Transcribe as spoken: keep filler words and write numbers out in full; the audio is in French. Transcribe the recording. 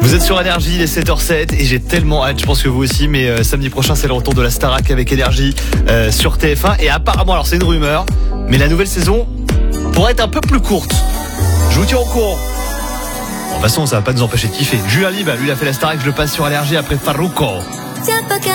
Vous êtes sur Énergie, il est sept heures zéro sept et j'ai tellement hâte, je pense que vous aussi, mais euh, samedi prochain c'est le retour de la Starac avec Énergie euh, sur T F un et apparemment, alors c'est une rumeur, mais la nouvelle saison pourrait être un peu plus courte. Je vous tiens au courant. Bon, de toute façon ça va pas nous empêcher de kiffer. Julien Libre, lui il a fait la Starac, je le passe sur Énergie après Farruko.